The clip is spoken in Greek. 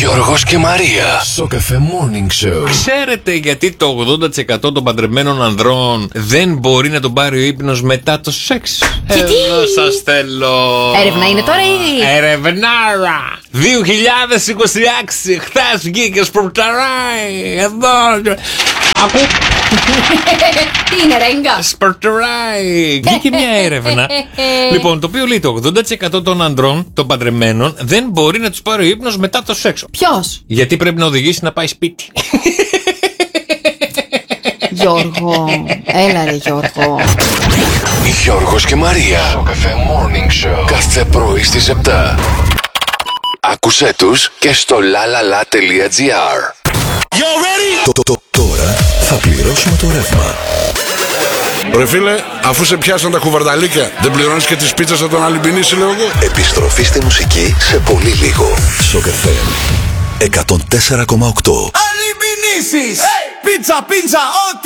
Γιώργος και Μαρία. Σοκαφέ Morning Show. Ξέρετε γιατί το 80% των παντρεμένων ανδρών δεν μπορεί να τον πάρει ο ύπνος μετά το σεξ? Γιατί? Εδώ σας θέλω. Έρευνα είναι τώρα ή? Ερευνάρα 2026. Χθες βγήκε σπορταράει. Εδώ. Ακού. Τι είναι ρέγγα? Σπορταράει. Βγήκε μια έρευνα. Λοιπόν, το οποίο λέει το 80% των ανδρών, των παντρεμένων, δεν μπορεί να τους πάρει ο ύπνος μετά το σεξ. Ποιος? Γιατί πρέπει να οδηγήσει να πάει σπίτι. Γιώργο, έλα ρε Γιώργο. Γιώργος και Μαρία. Σοκαφέ Morning Show. Κάθε πρωί στις 7. Άκουσέ τους και στο lalala.gr. Τώρα θα πληρώσουμε το ρεύμα. Ρε φίλε, αφού σε πιάσαν τα κουβαρδαλίκια, δεν πληρώνεις και τις πίτσες θα τον αλυμπινίσει, λέω εγώ. Επιστροφή στη μουσική σε πολύ λίγο. Σοκαφέ 104,8. Αλυμπινίσεις! Πίτσα, ό,τι